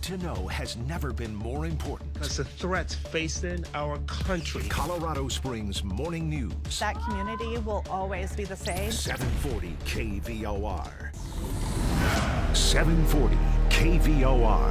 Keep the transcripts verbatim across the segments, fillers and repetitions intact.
to know has never been more important. Because the threats facing our country. Colorado Springs Morning News. That community will always be the same. seven forty K V O R. seven forty K V O R.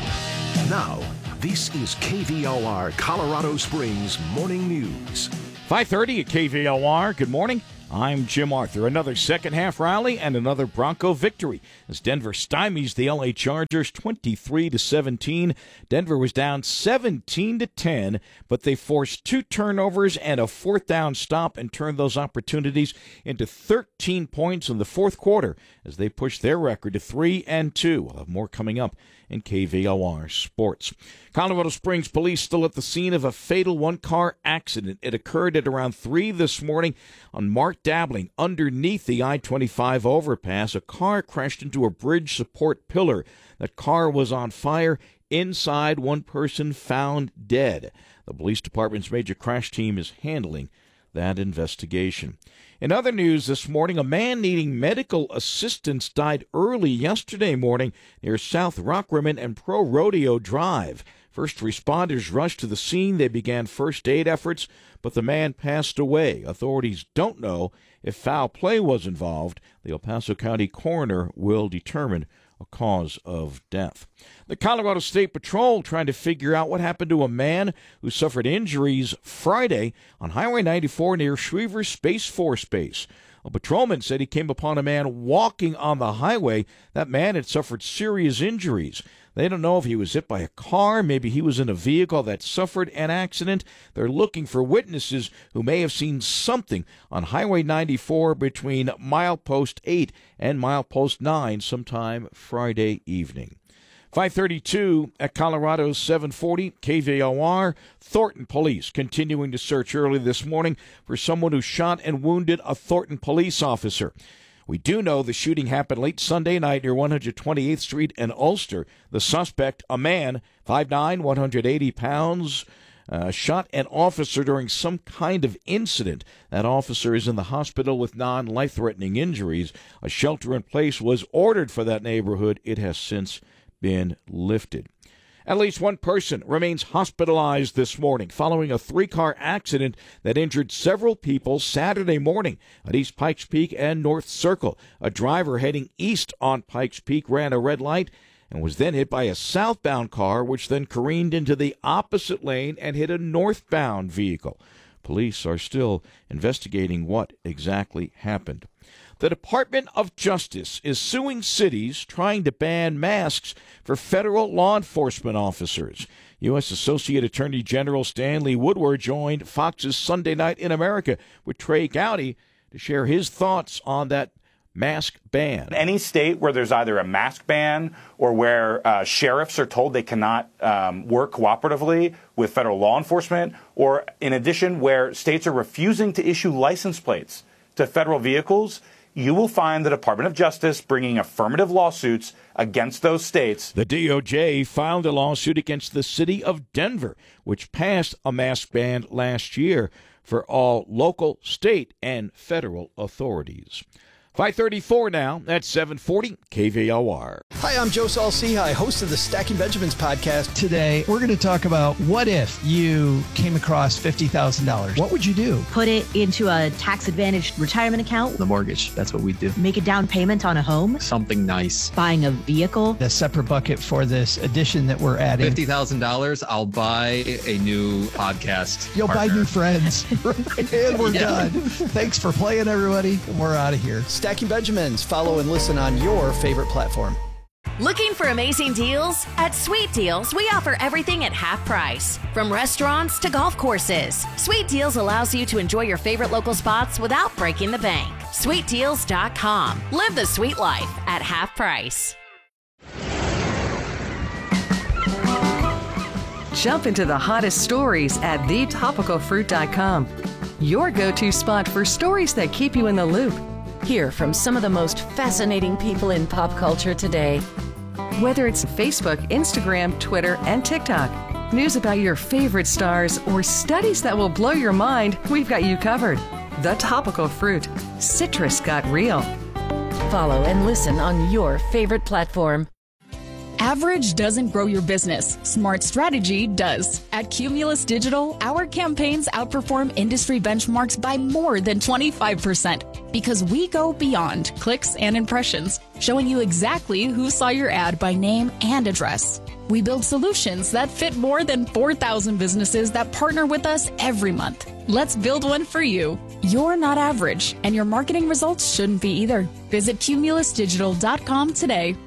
Now, this is K V O R Colorado Springs Morning News. five thirty at K V O R. Good morning. I'm Jim Arthur. Another second-half rally and another Bronco victory as Denver stymies the L A Chargers twenty-three to seventeen. Denver was down seventeen to ten, but they forced two turnovers and a fourth down stop and turned those opportunities into thirteen points in the fourth quarter as they pushed their record to three and two. We'll have more coming up in K V O R Sports. Colorado Springs police still at the scene of a fatal one-car accident. It occurred at around three this morning on Mark Dabbling underneath the I twenty-five overpass. A car crashed into a bridge support pillar. That car was on fire. Inside, one person found dead. The police department's major crash team is handling that investigation. In other news this morning, a man needing medical assistance died early yesterday morning near South Rockrimmon and Pro Rodeo Drive. First responders rushed to the scene. They began first aid efforts, but the man passed away. Authorities don't know if foul play was involved. The El Paso County coroner will determine a cause of death. The Colorado State Patrol trying to figure out what happened to a man who suffered injuries Friday on Highway ninety-four near Schriever Space Force Base. A patrolman said he came upon a man walking on the highway. That man had suffered serious injuries. They don't know if he was hit by a car. Maybe he was in a vehicle that suffered an accident. They're looking for witnesses who may have seen something on Highway ninety-four between milepost eight and milepost nine sometime Friday evening. five thirty-two at Colorado's seven forty K V O R. Thornton police continuing to search early this morning for someone who shot and wounded a Thornton police officer. We do know the shooting happened late Sunday night near one hundred twenty-eighth Street and Ulster. The suspect, a man, five nine, one hundred eighty pounds, uh, shot an officer during some kind of incident. That officer is in the hospital with non-life-threatening injuries. A shelter-in-place was ordered for that neighborhood. It has since been lifted. At least one person remains hospitalized this morning following a three-car accident that injured several people Saturday morning at East Pikes Peak and North Circle. A driver heading east on Pikes Peak ran a red light and was then hit by a southbound car, which then careened into the opposite lane and hit a northbound vehicle. Police are still investigating what exactly happened. The Department of Justice is suing cities trying to ban masks for federal law enforcement officers. U S Associate Attorney General Stanley Woodward joined Fox's Sunday Night in America with Trey Gowdy to share his thoughts on that mask ban. Any state where there's either a mask ban or where uh, sheriffs are told they cannot um, work cooperatively with federal law enforcement, or in addition where states are refusing to issue license plates to federal vehicles, you will find the Department of Justice bringing affirmative lawsuits against those states. The D O J filed a lawsuit against the city of Denver, which passed a mask ban last year for all local, state, and federal authorities. five thirty-four now at seven forty K V O R. Hi, I'm Joe Saul-Sehy, host of the Stacking Benjamins podcast. Today, we're going to talk about what if you came across fifty thousand dollars. What would you do? Put it into a tax-advantaged retirement account. The mortgage, that's what we do. Make a down payment on a home. Something nice. Buying a vehicle. A separate bucket for this addition that we're adding. fifty thousand dollars, I'll buy a new podcast You'll partner. buy new friends. And we're Yeah. done. Thanks for playing, everybody. We're out of here. Stacking Benjamins. Follow and listen on your favorite platform. Looking for amazing deals? At Sweet Deals, we offer everything at half price. From restaurants to golf courses, Sweet Deals allows you to enjoy your favorite local spots without breaking the bank. sweet deals dot com. Live the sweet life at half price. Jump into the hottest stories at the topical fruit dot com. Your go-to spot for stories that keep you in the loop. Hear from some of the most fascinating people in pop culture today. Whether it's Facebook, Instagram, Twitter, and TikTok, news about your favorite stars, or studies that will blow your mind, we've got you covered. The Topical Fruit. Citrus got real. Follow and listen on your favorite platform. Average doesn't grow your business. Smart strategy does. At Cumulus Digital, our campaigns outperform industry benchmarks by more than twenty-five percent because we go beyond clicks and impressions, showing you exactly who saw your ad by name and address. We build solutions that fit more than four thousand businesses that partner with us every month. Let's build one for you. You're not average, and your marketing results shouldn't be either. Visit cumulus digital dot com today.